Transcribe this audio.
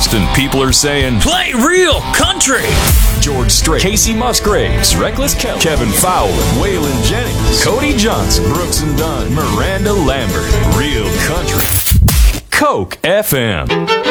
Austin, people are saying, play real country. George Strait, Casey Musgraves, Reckless Kelly, Kevin Fowler, Waylon Jennings, Cody Johnson, Brooks and Dunn, Miranda Lambert. Real country. Coke FM.